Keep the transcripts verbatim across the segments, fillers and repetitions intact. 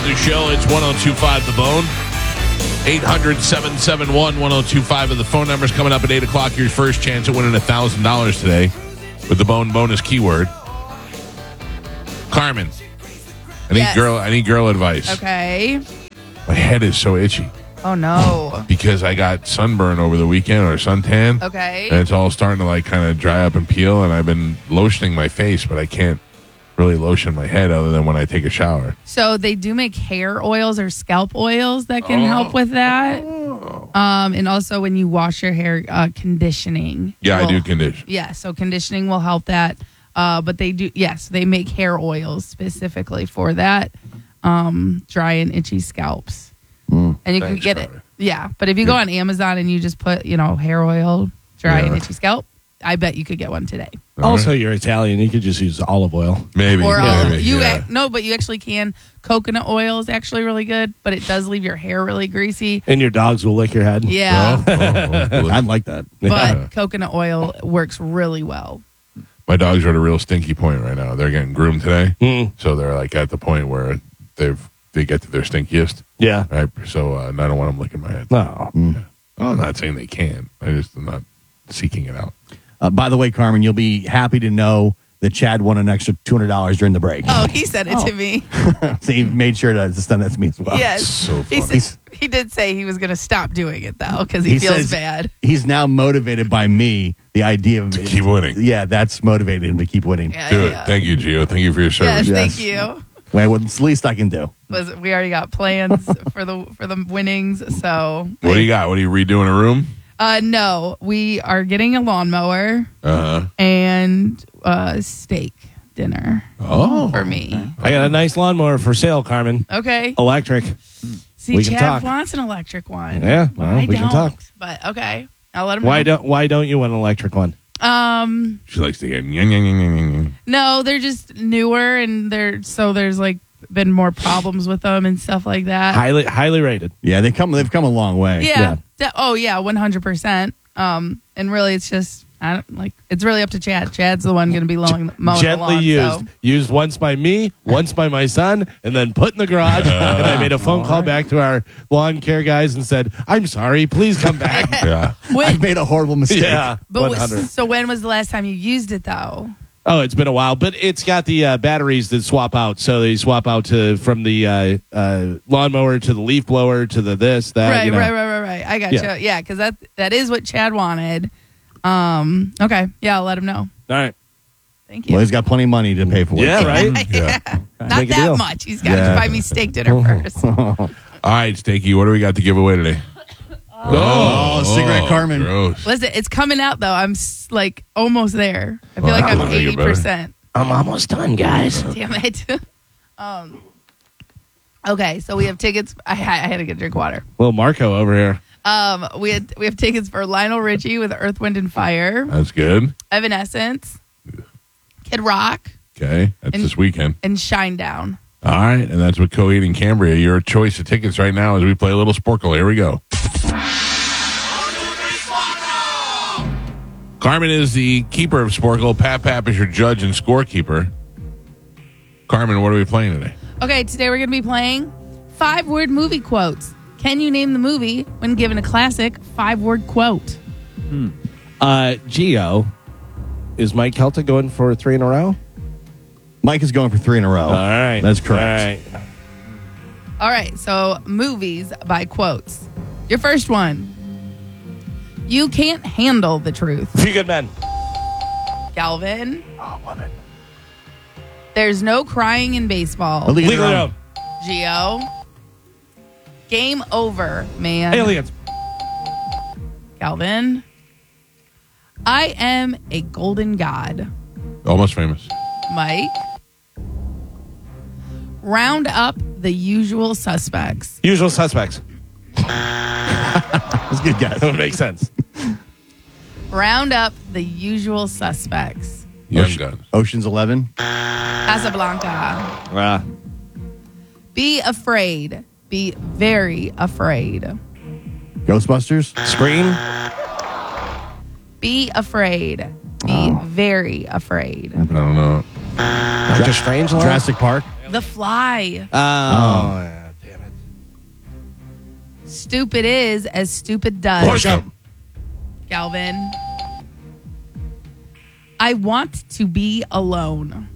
the show. It's one oh two five The Bone. eight hundred, seven seven one, one oh two five of the phone numbers coming up at eight o'clock. Your first chance at winning one thousand dollars today with the Bone bonus keyword. Carmen, I need Yes. girl. I need girl advice. Okay. My head is so itchy Oh, no. because I got sunburn over the weekend or suntan. Okay. And it's all starting to like kind of dry up and peel, and I've been lotioning my face, but I can't really lotion my head other than when I take a shower. So they do make hair oils or scalp oils that can Oh. help with that. Um, and also when you wash your hair, uh, conditioning. Yeah, I will- do condition. Yeah, so conditioning will help that. Uh, but they do, yes, they make hair oils specifically for that. Um, dry and itchy scalps. And you can Thanks, get it. Carmen. Yeah, but if you go on Amazon and you just put, you know, hair oil, dry and Yeah. itchy scalp, I bet you could get one today. Also, you're Italian. You could just use olive oil. Maybe. Or maybe, olive. You yeah. ac- no, but you actually can. Coconut oil is actually really good, but it does leave your hair really greasy. And your dogs will lick your head. Yeah, Oh, oh, oh. I'd like that. but Yeah. coconut oil works really well. My dogs are at a real stinky point right now. They're getting groomed today, Mm. so they're like at the point where they've they get to their stinkiest. Yeah. Right. So uh, and I don't want them licking my head. No. Oh, I'm not saying they can. I just am not seeking it out. Uh, by the way, Carmen, you'll be happy to know that Chad won an extra two hundred dollars during the break. Oh, he said it to me. So he made sure to send that to me as well. Yes, so he, funny. said, he did say he was going to stop doing it though because he, He feels says- bad. He's now motivated by me. The idea of To keep winning. Yeah, that's motivated him to keep winning. Yeah, Do it. yeah. Thank you, Gio. Thank you for your Yes, service. thank Yes. you. Well, it's the least I can do. Was we already got plans for the for the winnings? So What do you got? What are you redoing a room? Uh, no, we are getting a lawnmower Uh huh. and uh, steak dinner Oh. for me. I got a nice lawnmower for sale, Carmen. Okay. Electric. See, we can Chad talk. wants an electric one. Yeah, well, I we can don't, talk. But okay, I'll let him Why know. don't Why don't you want an electric one? Um, She likes to get. Yang, yang, yang, yang, yang. no, they're just newer, and they're so there's like been more problems with them and stuff like that. Highly Highly rated. Yeah, they come. They've come a long way. Yeah. Yeah. That- oh yeah, one hundred percent. Um, and really, it's just I don't like. It's really up to Chad. Chad's the one going to be mowing, mowing Gently the lawn. used. So. Used once by me, once by my son, and then put in the garage. and I made a phone call back to our lawn care guys and said, I'm sorry, please come back. Yeah. I When, made a horrible mistake. yeah. but one w- hundred. so when was the last time you used it though? Oh, it's been a while, but it's got the uh, batteries that swap out. So they swap out to from the uh, uh, lawnmower to the leaf blower to the this, that. right, you know. right, right, right, right. I got Yeah. you. Yeah, because that that is what Chad wanted. Um. Okay. Yeah, I'll let him know. All right. Thank you. Well, he's got plenty of money to pay for it. Yeah, right? Yeah. Not Make a that deal. much. He's got Yeah. to buy me steak dinner first. All right, Stakey. What do we got to give away today? Oh, cigarette Carmen. Gross. Listen, it's coming out though. I'm s- like almost there. I feel like Wow. I'm Make it eighty better. percent. I'm almost done, guys. Damn it. um. Okay, so we have tickets. I, ha- I had to get a drink of water. Little Marco over here. Um, we had we have tickets for Lionel Richie with Earth, Wind, and Fire, That's good. Evanescence, Kid Rock, Okay. That's And- this weekend. and Shinedown. All right. And that's with Coheed and Cambria. Your choice of tickets right now as we play a little Sporkle. Here we go. Carmen is the keeper of Sporkle. Pap Pap is your judge and scorekeeper. Carmen, what are we playing today? Okay, today we're going to be playing five-word movie quotes. Can you name the movie when given a classic five-word quote? Uh, Gio, is Mike Kelta going for three in a row? Mike is going for three in a row. All right. That's correct. All right. All right, so movies by quotes. Your first one. You can't handle the truth. Few Good Men. Galvin. Oh, love it. There's no crying in baseball. Legally Legally Wrong. Owned. Geo. Game over, man. Aliens. Galvin. I am a golden god. Almost Famous. Mike. Round up the usual suspects. Usual Suspects. That's a good guess. That would make sense. Round up the usual suspects. Young Ocean- Guns. Ocean's Eleven. Casablanca. Ah. Be afraid. Be very afraid. Ghostbusters. Scream. Be afraid. Be Oh. very afraid. I don't know. Doctor Strangelove. Jurassic Park. The Fly. Oh, yeah. Stupid is as stupid does. Forrest Gump. Galvin. I want to be alone.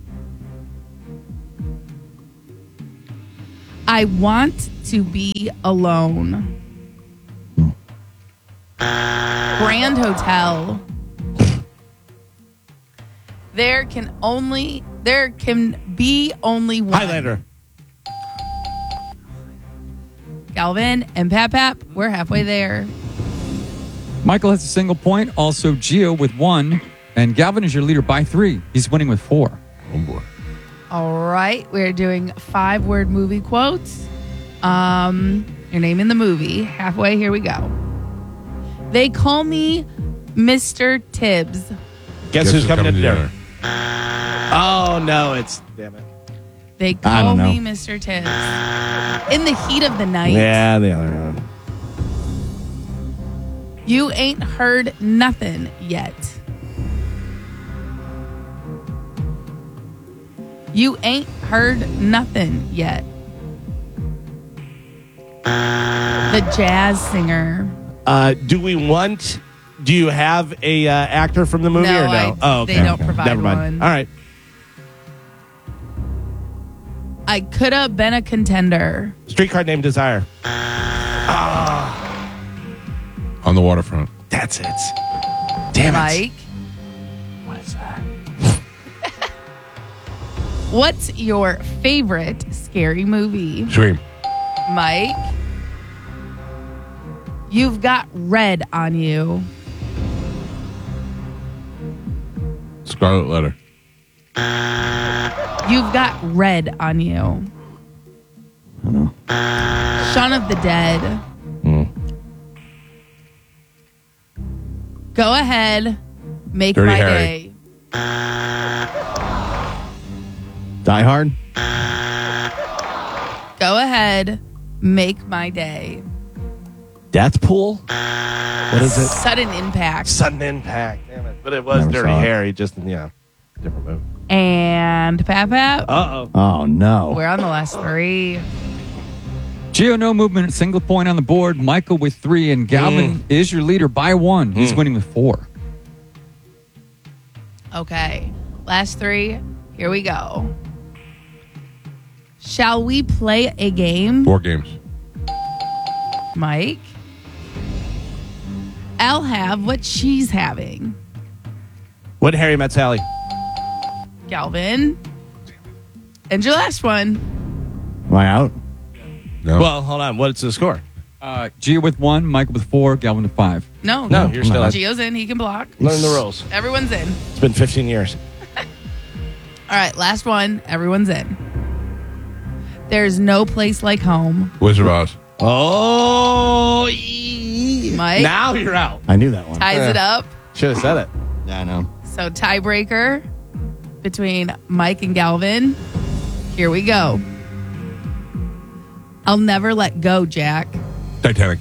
I want to be alone. Grand Hotel. There can only there can be only one. Highlander. Galvin and Pap Pap, we're halfway there. Michael has a single point. Also, Gio with one. And Galvin is your leader by three. He's winning with four. Oh, boy. All right, we're doing five word movie quotes. Um, your name in the movie. Halfway, here we go. They call me Mister Tibbs. Guess, who's coming, to dinner? Oh, no, it's... Damn it. They I call don't know. me Mister Tibbs. In the heat of the night. Yeah, the other one. You ain't heard nothing yet. You ain't heard nothing yet. The jazz singer. Uh, do we want... Do you have a uh, actor from the movie No, or no? I- oh, okay. they don't Okay. provide Never mind. one. All right. I could have been a contender. Streetcar Named Desire. On the waterfront. That's it. Damn it. Mike. What is that? What's your favorite scary movie? Scream. Mike. You've got red on you. Scarlet Letter. You've got red on you. I don't know. Shaun of the Dead. Hmm. Go ahead. Make Dirty my Harry. day. Die Hard. Go ahead. Make my day. Death Pool? What is it? Sudden Impact. Sudden Impact. Damn it. But it was Never Dirty saw it. Harry, just, yeah, different movie. And Pap Pap. Uh-oh. Oh no. We're on the last three. Gio, no movement, single point on the board. Michael with three, and Galvin Mm. is your leader by one. He's winning with four. Okay. Last three. Here we go. Shall we play a game? Four games. Mike. I'll have what she's having. When Harry Met Sally. Galvin. And your last one. Am I out? No. Well, hold on. What's the score? Uh, Gio with one, Michael with four, Galvin with five. No. No, you're still out. Gio's in. He can block. Learn the rules. Everyone's in. It's been fifteen years. All right. Last one. Everyone's in. There's no place like home. Wizard of Oz. Oh, Mike. now you're out. I knew that one. Ties it up. Should have said it. Yeah, I know. So tiebreaker between Mike and Galvin. Here we go. I'll never let go, Jack. Titanic.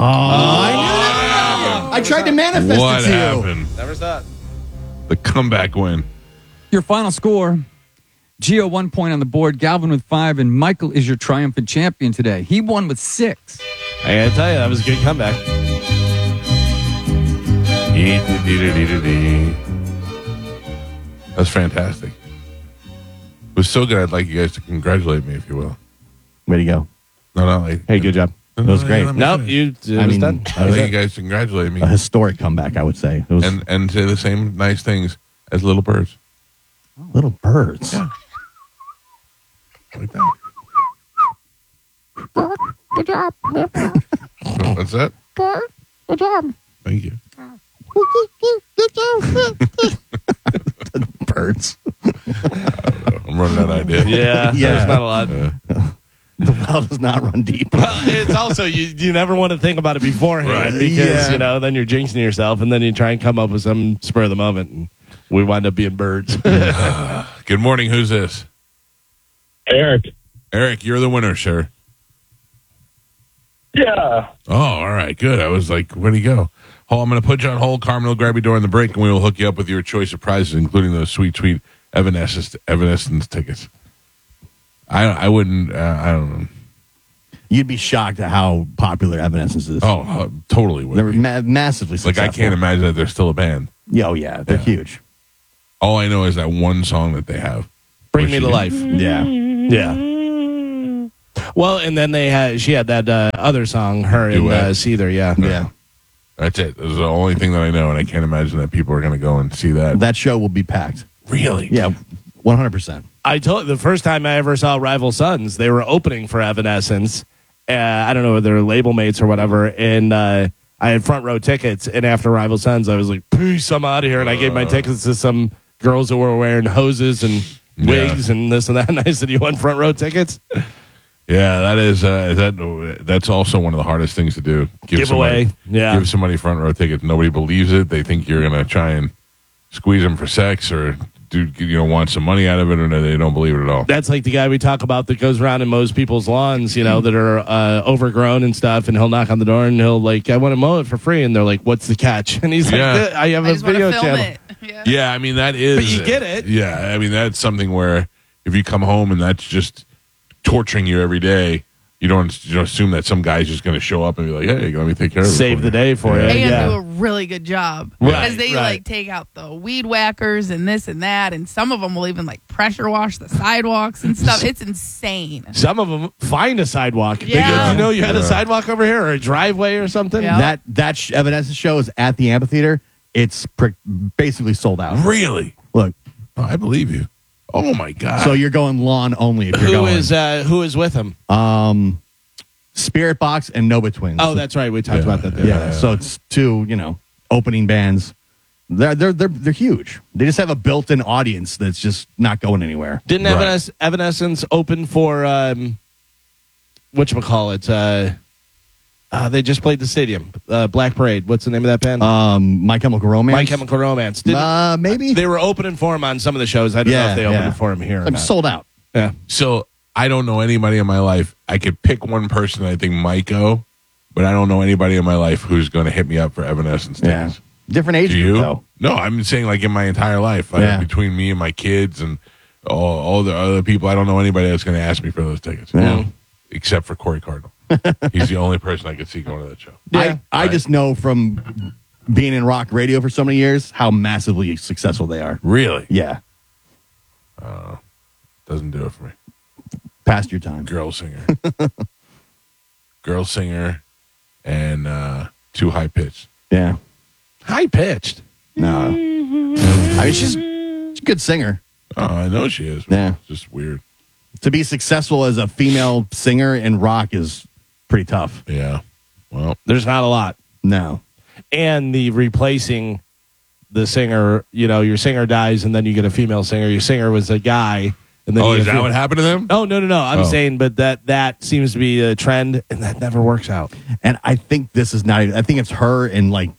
I tried to manifest What it to you. happened? Never saw it. The comeback win. Your final score. Gio, one point on the board. Galvin with five, and Michael is your triumphant champion today. He won with six. I gotta tell you, that was a good comeback. That's fantastic. It was so good. I'd like you guys to congratulate me, if you will. Way to go. No, no. Like, Hey, good job. No, That was no, great. let me Nope, finish. you. It I was mean, done. that I'd was like a, you guys to congratulate me a historic comeback, I would say. It was and and say the same nice things as little birds. little birds. Like that. Good job. What's that? Good job. Thank you. Birds. I'm running out of ideas. Yeah, Yeah. there's not a lot. The well does not run deep. Well, it's also you. You never want to think about it beforehand Right. because Yeah. you know then you're jinxing yourself, and then you try and come up with some spur of the moment, and we wind up being birds. Good morning. Who's this? Eric. Eric, you're the winner, sir. Yeah. Oh, all right. Good. I was like, where'd he go? Oh, I'm going to put you on hold. Carmen will grab you during the break, and we will hook you up with your choice of prizes, including those sweet, sweet Evanescence, Evanescence tickets. I I wouldn't, uh, I don't know. You'd be shocked at how popular Evanescence is. Oh, uh, totally. Would They're be. ma- massively Like, successful. I can't imagine that they're still a band. Yeah, oh, yeah. They're Yeah. huge. All I know is that one song that they have. Bring Where Me to she- Life. Yeah. Yeah. Well, and then they had she had that uh, other song, her and Duet. uh, Seether. Yeah. Yeah. That's it. That's the only thing that I know, and I can't imagine that people are going to go and see that. That show will be packed. Really? Yeah, one hundred percent. I told the first time I ever saw Rival Sons, they were opening for Evanescence. Uh, I don't know if they're label mates or whatever, and uh, I had front row tickets. And after Rival Sons, I was like, "Peace, I'm out of here." And I gave my tickets to some girls that were wearing hoses and wigs Yeah. and this and that. And I said, "You want front row tickets?" Yeah, that is uh, that. That's also one of the hardest things to do. Give somebody, away. Yeah. give somebody front row tickets. Nobody believes it. They think you're going to try and squeeze them for sex or do you know want some money out of it, or they don't believe it at all. That's like the guy we talk about that goes around and mows people's lawns, you know, that are uh, overgrown and stuff. And he'll knock on the door and he'll like, "I want to mow it for free." And they're like, "What's the catch?" And he's Yeah. like, "I have I a just want video to film channel." it. Yeah. Yeah, I mean that is. But you get it. Yeah, I mean that's something where if you come home and that's just torturing you every day, you don't, you don't assume that some guy's just going to show up and be like, "Hey, let me take care of it." Save for the you." day for Yeah. you. And Yeah. do a really good job Right, because they right. like take out the weed whackers and this and that, and some of them will even like pressure wash the sidewalks and stuff. It's insane. Some of them find a sidewalk. They Yeah. go, "Do you know you had a Yeah. sidewalk over here or a driveway or something?" Yeah. That that sh- Evanescence show is at the amphitheater. It's pr- basically sold out. Really? Look, Oh, I believe you. Oh my god. so you're going lawn only if you're Who going. is uh, who is with him? um, Spirit Box and Nova Twins. Oh, that's right. We talked Yeah. about that. The yeah. other day. So it's two, you know, opening bands. They're they're they're they're huge. They just have a built-in audience that's just not going anywhere. Didn't Right. Evanes- Evanescence open for um, whatchamacallit? Uh, uh, they just played the stadium. Uh, Black Parade. What's the name of that band? Um, My Chemical Romance. My Chemical Romance. Didn't- Uh, maybe. they were opening for him on some of the shows. I don't know Yeah, if they opened yeah. for him here. Or I'm not. sold out. Yeah. So I don't know anybody in my life. I could pick one person I think might go, but I don't know anybody in my life who's going to hit me up for Evanescence Yeah. tickets. Different age Do group, you? though. No, I'm saying like in my entire life, I- Yeah. between me and my kids and all, all the other people, I don't know anybody that's going to ask me for those tickets. Yeah. Except for Corey Cardinal. He's the only person I could see going to that show. Yeah. I, I just know from being in rock radio for so many years how massively successful they are. Really? Yeah. Doesn't do it for me. Past your time. Girl singer. Girl singer and uh, too high pitched. Yeah. High pitched. No. I mean, she's, she's a good singer. Oh, I know she is. Yeah. It's just weird. To be successful as a female singer in rock is pretty tough. Yeah. Well, There's not a lot. No. And the replacing the singer, you know, your singer dies and then you get a female singer. Your singer was a guy. And then oh, you is get a that fe- what happened to them? Oh, no, no, no. I'm Oh. saying, but that that seems to be a trend and that never works out. And I think this is not, I think it's her and like,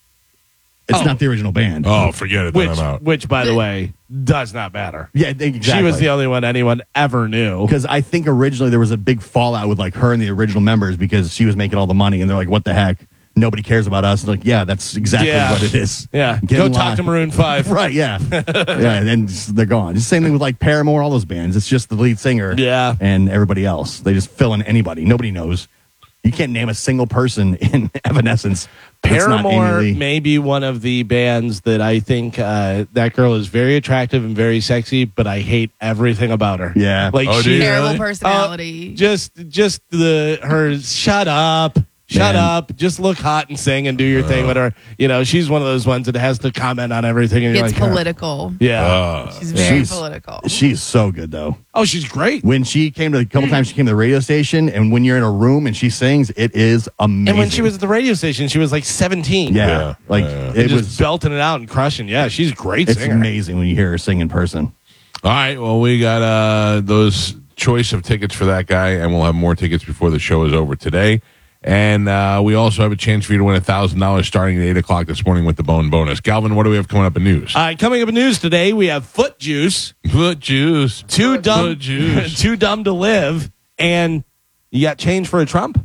it's Oh. not the original band. Oh, forget it. Then Which, I'm out. which, by the way, does not matter. Yeah, exactly. She was the only one anyone ever knew. Because I think originally there was a big fallout with like her and the original members because she was making all the money and they're like, what the heck? Nobody cares about us. And like, yeah, that's exactly Yeah. what it is. Yeah, Get go in talk line. to Maroon Five. Right, yeah. yeah, and then just- they're gone. It's the same thing with like Paramore, all those bands. It's just the lead singer Yeah. and everybody else. They just fill in anybody. Nobody knows. You can't name a single person in Evanescence. that's not Amy Paramore Lee. may be one of the bands that I think uh, that girl is very attractive and very sexy, but I hate everything about her. Yeah. like Oh, do she you? Terrible really? personality. just just the her shut up. Shut Man. up. Just look hot and sing and do your thing with her. You know, she's one of those ones that has to comment on everything. And you're It's like, "Oh." political. Yeah. Uh, She's very She's- political. She's so good though. oh, she's great. When she came to a couple times, she came to the radio station, and when you're in a room and she sings, it is amazing. And when she was at the radio station, she was like seventeen. yeah, Yeah. like Yeah. And it just was. belting it out and crushing. Yeah, she's a great It's singer. amazing when you hear her sing in person. all right. Well, we got uh, those choice of tickets for that guy, and we'll have more tickets before the show is over today. And uh, we also have a chance for you to win one thousand dollars starting at eight o'clock this morning with the Bone Bonus. Galvin, what do we have coming up in news? Uh, coming up in news today, we have Foot Juice. Foot juice. Too Foot dumb, juice. too dumb to live, and you got change for a Trump.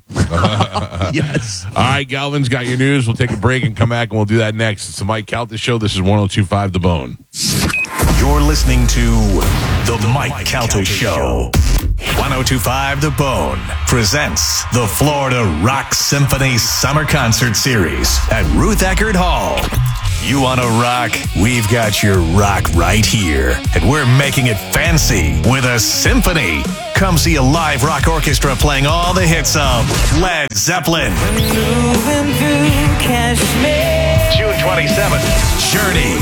Yes. All right, Galvin's got your news. We'll take a break and come back, and we'll do that next. It's the Mike Calta Show. This is one oh two point five The Bone. You're listening to The Mike Calta Show. oh two point five The Bone presents the Florida Rock Symphony Summer Concert Series at Ruth Eckerd Hall. You want to rock? We've got your rock right here. And we're making it fancy with a symphony. Come see a live rock orchestra playing all the hits of Led Zeppelin. June twenty-seventh, Journey.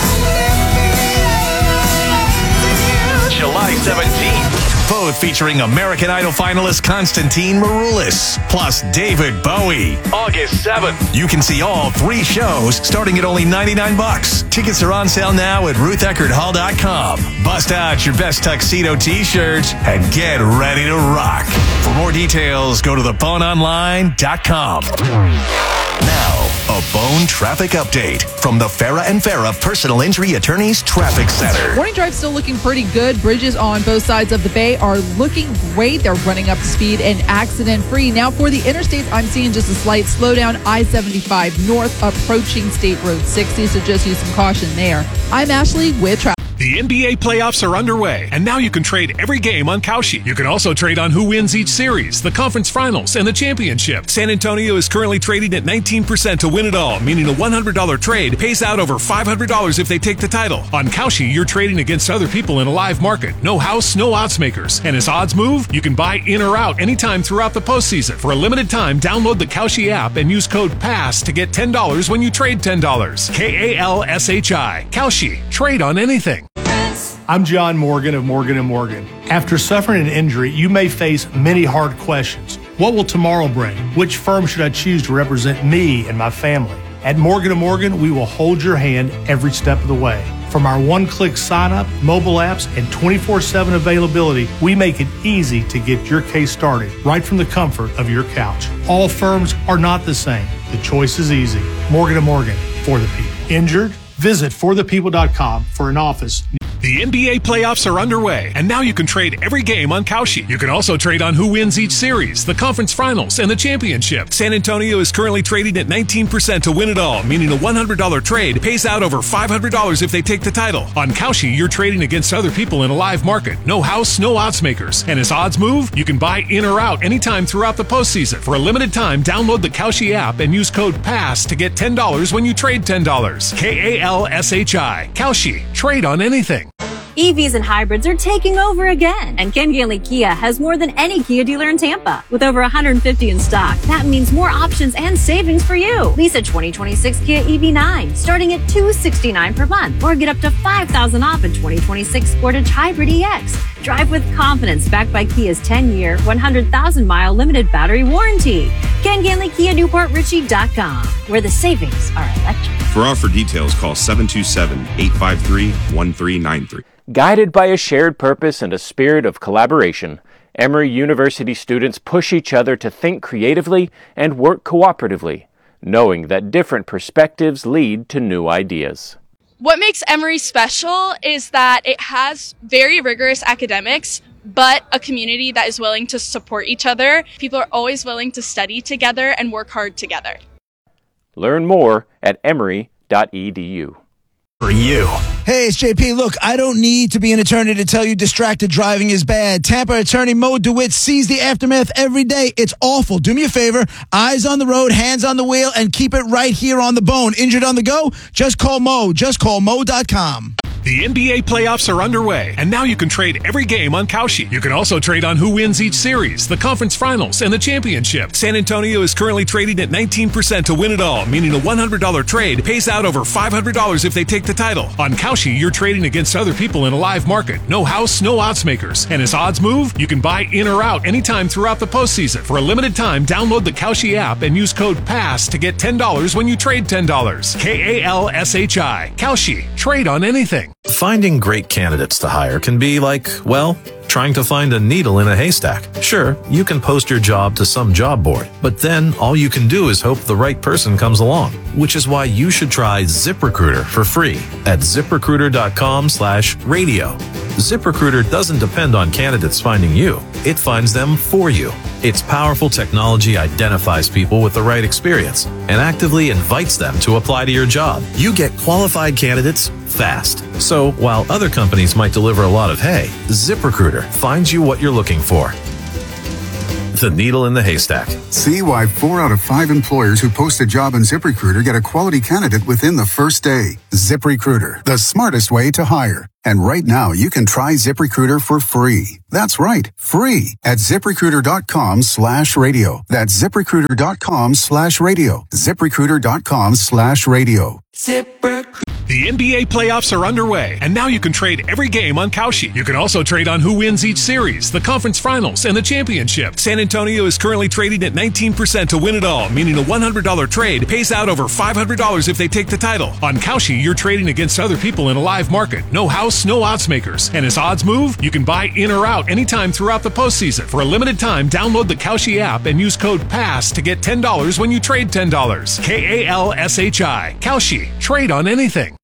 July seventeenth, both featuring American Idol finalist Konstantin Maroulis, plus David Bowie. August seventh, you can see all three shows starting at only ninety-nine bucks. Tickets are on sale now at ruth eckerd hall dot com. Bust out your best tuxedo t-shirts and get ready to rock. For more details, go to the bone online dot com. Now, a Bone traffic update from the Farah and Farah Personal Injury Attorneys Traffic Center. Morning drive still looking pretty good. Bridges on both sides of the bay are looking great. They're running up to speed and accident free. Now for the interstates, I'm seeing just a slight slowdown. I seventy-five north approaching State Road sixty, so just use some caution there. I'm Ashley with traffic. The N B A playoffs are underway, and now you can trade every game on Kalshi. You can also trade on who wins each series, the conference finals, and the championship. San Antonio is currently trading at nineteen percent to win it all, meaning a one hundred dollars trade pays out over five hundred dollars if they take the title. On Kalshi, you're trading against other people in a live market. No house, no odds makers. And as odds move, you can buy in or out anytime throughout the postseason. For a limited time, download the Kalshi app and use code PASS to get ten dollars when you trade ten dollars. K A L S H I. Kalshi. Trade on anything. I'm John Morgan of Morgan and Morgan. After suffering an injury, you may face many hard questions. What will tomorrow bring? Which firm should I choose to represent me and my family? At Morgan and Morgan, we will hold your hand every step of the way. From our one-click sign-up, mobile apps, and twenty-four seven availability, we make it easy to get your case started right from the comfort of your couch. All firms are not the same. The choice is easy. Morgan and Morgan, for the people. Injured? Visit for the people dot com for an office. The N B A playoffs are underway, and now you can trade every game on Kalshi. You can also trade on who wins each series, the conference finals, and the championship. San Antonio is currently trading at nineteen percent to win it all, meaning a one hundred dollars trade pays out over five hundred dollars if they take the title. On Kalshi, you're trading against other people in a live market. No house, no odds makers. And as odds move, you can buy in or out anytime throughout the postseason. For a limited time, download the Kalshi app and use code PASS to get ten dollars when you trade ten dollars. K A L S H I. Kalshi. Trade on anything. E Vs and hybrids are taking over again, and Ken Ganley Kia has more than any Kia dealer in Tampa. With over one hundred fifty in stock, that means more options and savings for you. Lease a twenty twenty-six Kia E V nine, starting at two hundred sixty-nine dollars per month, or get up to five thousand dollars off a twenty twenty-six Sportage Hybrid E X. Drive with confidence, backed by Kia's ten-year, one hundred thousand mile limited battery warranty. Ken Ganley Kia Newport Richie dot com, where the savings are electric. For offer details, call seven two seven, eight five three, one three nine three. Guided by a shared purpose and a spirit of collaboration, Emory University students push each other to think creatively and work cooperatively, knowing that different perspectives lead to new ideas. What makes Emory special is that it has very rigorous academics, but a community that is willing to support each other. People are always willing to study together and work hard together. Learn more at emory dot e d u. For you. Hey, it's J P. Look, I don't need to be an attorney to tell you distracted driving is bad. Tampa attorney Mo DeWitt sees the aftermath every day. It's awful. Do me a favor. Eyes on the road, hands on the wheel, and keep it right here on the bone. Injured on the go? Just call Mo. Just call mo dot com. The N B A playoffs are underway, and now you can trade every game on Kalshi. You can also trade on who wins each series, the conference finals, and the championship. San Antonio is currently trading at nineteen percent to win it all, meaning a one hundred dollars trade pays out over five hundred dollars if they take the title. On Kalshi, you're trading against other people in a live market. No house, no odds makers. And as odds move, you can buy in or out anytime throughout the postseason. For a limited time, download the Kalshi app and use code PASS to get ten dollars when you trade ten dollars. K A L S H I. Kalshi. Trade on anything. Finding great candidates to hire can be like, well, trying to find a needle in a haystack. Sure, you can post your job to some job board, but then all you can do is hope the right person comes along, which is why you should try ZipRecruiter for free at zip recruiter dot com slash radio. ZipRecruiter doesn't depend on candidates finding you. It finds them for you. Its powerful technology identifies people with the right experience and actively invites them to apply to your job. You get qualified candidates fast. So while other companies might deliver a lot of hay, ZipRecruiter finds you what you're looking for. The needle in the haystack. See why four out of five employers who post a job on ZipRecruiter get a quality candidate within the first day. ZipRecruiter, the smartest way to hire. And right now, you can try ZipRecruiter for free. That's right, free at ZipRecruiter.com slash radio. That's ZipRecruiter.com slash radio. ZipRecruiter.com slash radio. ZipRecruiter. The N B A playoffs are underway, and now you can trade every game on Kalshi. You can also trade on who wins each series, the conference finals, and the championship. San Antonio is currently trading at nineteen percent to win it all, meaning a one hundred dollars trade pays out over five hundred dollars if they take the title. On Kalshi, you're trading against other people in a live market. No house, no odds makers. And as odds move, you can buy in or out anytime throughout the postseason. For a limited time, download the Kalshi app and use code PASS to get ten dollars when you trade ten dollars. K A L S H I. Kalshi. Trade on anything.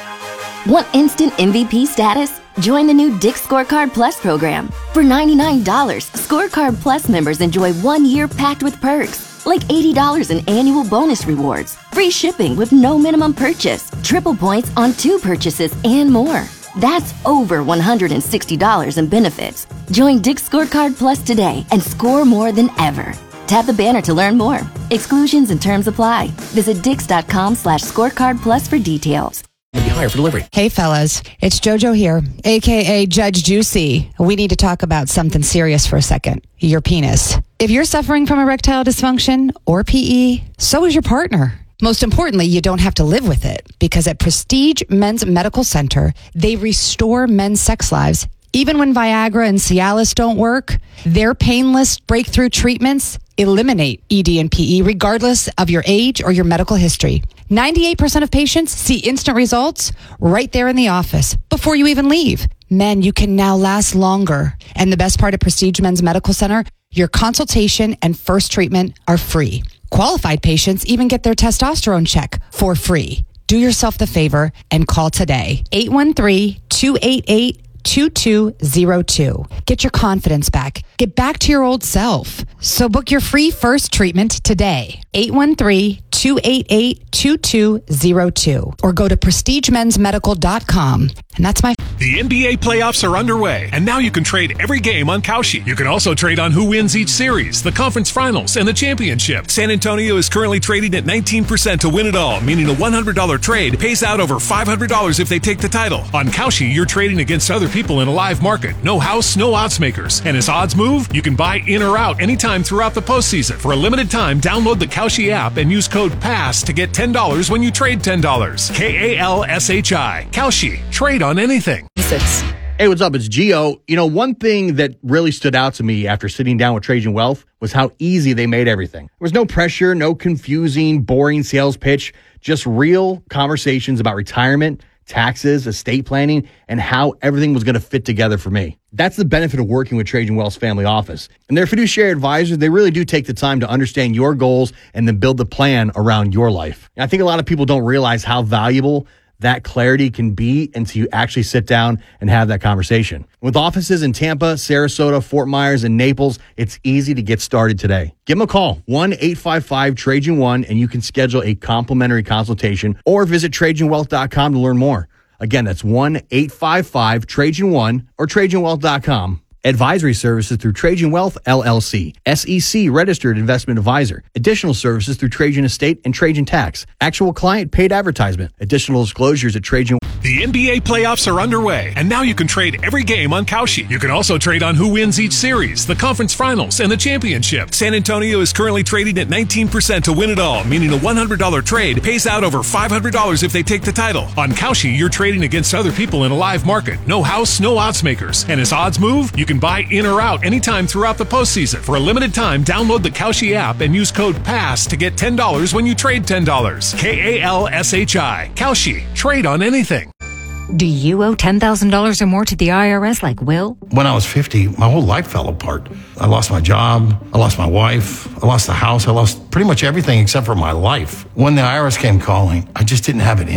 Want instant M V P status? Join the new Dick's Scorecard Plus program. For ninety-nine dollars, Scorecard Plus members enjoy one year packed with perks, like eighty dollars in annual bonus rewards, free shipping with no minimum purchase, triple points on two purchases, and more. That's over one hundred sixty dollars in benefits. Join Dick's Scorecard Plus today and score more than ever. Tap the banner to learn more. Exclusions and terms apply. Visit dix.com slash scorecard plus for details. Be higher for delivery. Hey fellas, it's JoJo here, aka Judge Juicy. We need to talk about something serious for a second. Your penis. If you're suffering from erectile dysfunction or P E, so is your partner. Most importantly, you don't have to live with it, because at Prestige Men's Medical Center, they restore men's sex lives. Even when Viagra and Cialis don't work, their painless breakthrough treatments eliminate E D and P E regardless of your age or your medical history. ninety-eight percent of patients see instant results right there in the office before you even leave. Men, you can now last longer. And the best part of Prestige Men's Medical Center, your consultation and first treatment are free. Qualified patients even get their testosterone check for free. Do yourself the favor and call today. eight one three, two eight eight, two two zero two. Get your confidence back. Get back to your old self. So book your free first treatment today. eight one three, two eight eight, two two zero two. Or go to prestige men's medical dot com. And that's my... The N B A playoffs are underway, and now you can trade every game on Kalshi. You can also trade on who wins each series, the conference finals, and the championship. San Antonio is currently trading at nineteen percent to win it all, meaning a one hundred dollars trade pays out over five hundred dollars if they take the title. On Kalshi, you're trading against other people in a live market. No house, no odds makers. And as odds move, you can buy in or out anytime throughout the postseason. For a limited time, download the Kalshi app and use code PASS to get ten dollars when you trade ten dollars. K A L S H I. Kalshi. Trade on anything. Hey, what's up? It's Gio. You know, one thing that really stood out to me after sitting down with Trajan Wealth was how easy they made everything. There was no pressure, no confusing, boring sales pitch, just real conversations about retirement, taxes, estate planning, and how everything was going to fit together for me. That's the benefit of working with Trajan Wealth's family office. And their fiduciary advisors, they really do take the time to understand your goals and then build the plan around your life. And I think a lot of people don't realize how valuable that clarity can be until you actually sit down and have that conversation. With offices in Tampa, Sarasota, Fort Myers, and Naples, it's easy to get started today. Give them a call, one eight five five Trajan one, and you can schedule a complimentary consultation or visit Trajan Wealth dot com to learn more. Again, that's one eight five five Trajan one or Trajan Wealth dot com. Advisory services through Trajan Wealth, L L C. S E C registered investment advisor. Additional services through Trajan Estate and Trajan Tax. Actual client paid advertisement. Additional disclosures at Trajan. The N B A playoffs are underway, and now you can trade every game on Kalshi. You can also trade on who wins each series, the conference finals, and the championship. San Antonio is currently trading at nineteen percent to win it all, meaning a one hundred dollars trade pays out over five hundred dollars if they take the title. On Kalshi, you're trading against other people in a live market. No house, no odds makers. And as odds move, you can buy in or out anytime throughout the postseason. For a limited time, download the Kalshi app and use code PASS to get ten dollars when you trade ten dollars. K A L S H I. Kalshi. Trade on anything. Do you owe ten thousand dollars or more to the I R S like Will? When I was fifty, my whole life fell apart. I lost my job, I lost my wife, I lost the house, I lost pretty much everything except for my life. When the I R S came calling, I just didn't have it in me.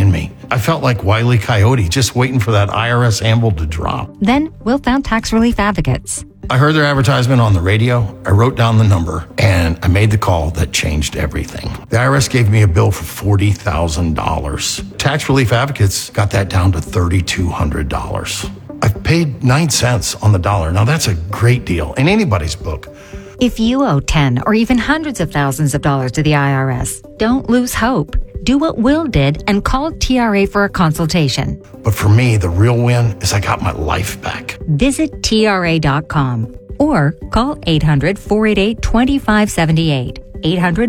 I felt like Wile E. Coyote just waiting for that I R S anvil to drop. Then Will found Tax Relief Advocates. I heard their advertisement on the radio, I wrote down the number, and I made the call that changed everything. The I R S gave me a bill for forty thousand dollars. Tax Relief Advocates got that down to three thousand two hundred dollars. I've paid nine cents on the dollar. Now that's a great deal in anybody's book. If you owe ten or even hundreds of thousands of dollars to the I R S, don't lose hope. Do what Will did and call T R A for a consultation. But for me, the real win is I got my life back. Visit T R A dot com or call eight hundred, four eight eight, two five seven eight. eight hundred